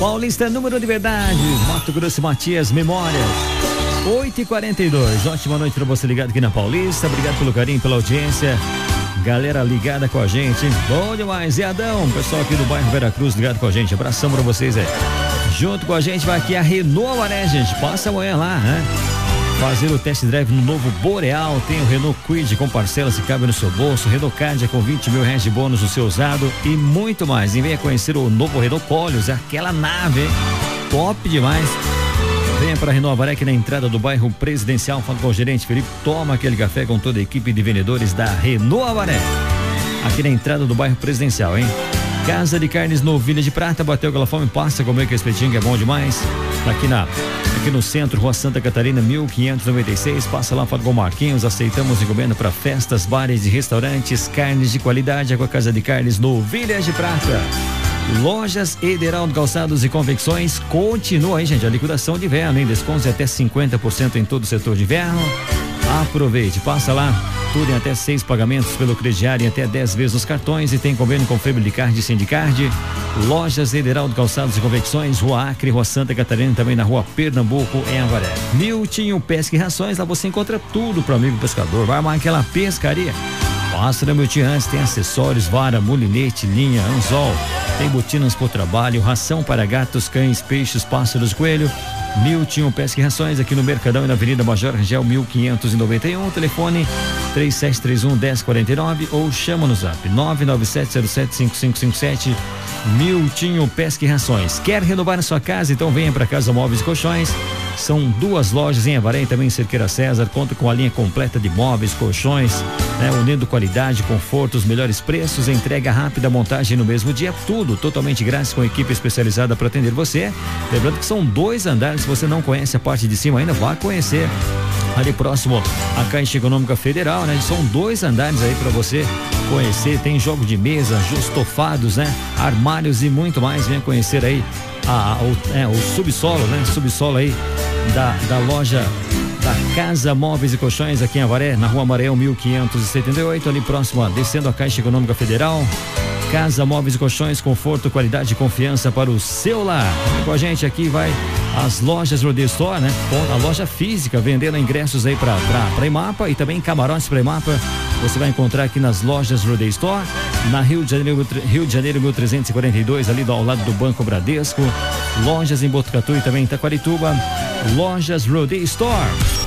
Paulista, número de verdade, Mato Grosso, Matias, Memórias. 8h42, ótima noite pra você ligado aqui na Paulista. Obrigado pelo carinho, pela audiência. Galera ligada com a gente, bom demais. E Adão, pessoal aqui do bairro Veracruz ligado com a gente. Abração pra vocês aí. Junto com a gente vai aqui a Renault Avaré, gente. Passa amanhã lá, né? Fazer o test drive no novo Boreal. Tem o Renault Kwid com parcelas que cabem no seu bolso, Renault Cadia com 20 mil reais de bônus no seu usado e muito mais. E venha conhecer o novo Renault Polios, aquela nave, hein? Top demais. Venha para a Renault Avaré aqui na entrada do bairro Presidencial. Fala com o gerente Felipe, toma aquele café com toda a equipe de vendedores da Renault Avaré. Aqui na entrada do bairro Presidencial, hein? Casa de Carnes Novilha de Prata, bateu aquela fome, passa a comer que esse espetinho que é bom demais. Aqui no centro, Rua Santa Catarina, 1596, passa lá, fala com o Marquinhos, aceitamos encomenda para festas, bares e restaurantes, carnes de qualidade, com a Casa de Carnes Novilha de Prata. Lojas Ederaldo Calçados e Confecções, continua aí, gente, a liquidação de inverno, hein? Descontos até 50% em todo o setor de inverno. Aproveite, passa lá, tudo em até 6 pagamentos pelo crediário, em até 10 vezes nos cartões, e tem convênio com Febricard e Sindicard. Lojas Ederaldo Calçados e Confecções, Rua Acre, Rua Santa Catarina, também na Rua Pernambuco, em Avaré. Miltinho Pesca e Rações, lá você encontra tudo pro amigo pescador. Vai armar aquela pescaria? Passa no Miltinho antes, tem acessórios, vara, molinete, linha, anzol, tem botinas pro trabalho, ração para gatos, cães, peixes, pássaros, coelho. Miltinho Pesca e Rações, aqui no Mercadão e na Avenida Major Rangel 1591, telefone 3731-1049 ou chama no zap 997075557. Miltinho Pesca e Rações. Quer renovar a sua casa? Então venha para Casa Móveis e Colchões. São 2 lojas em Avaré e também em Cerqueira César. Conta com a linha completa de móveis, colchões, né? Unindo qualidade, conforto, os melhores preços, entrega rápida, montagem no mesmo dia, tudo totalmente grátis com equipe especializada para atender você. Lembrando que são 2 andares, se você não conhece a parte de cima ainda, vá conhecer. Ali próximo à Caixa Econômica Federal, né? São 2 andares aí para você conhecer. Tem jogo de mesa, estofados, né? Armários e muito mais. Venha conhecer aí o subsolo, né? Subsolo aí da loja da Casa Móveis e Colchões aqui em Avaré, na Rua Maranhão 1578, ali próximo, descendo a Caixa Econômica Federal. Casa Móveis e Colchões, conforto, qualidade e confiança para o seu lar. Com a gente aqui vai as lojas Rodeio Store, né? Com a loja física, vendendo ingressos aí para Imapa e também camarotes para Imapa. Você vai encontrar aqui nas lojas Rodeio Store, na Rio de Janeiro 1342, ali ao lado do Banco Bradesco. Lojas em Botucatu e também em Taquarituba. Lojas Rodeio Store.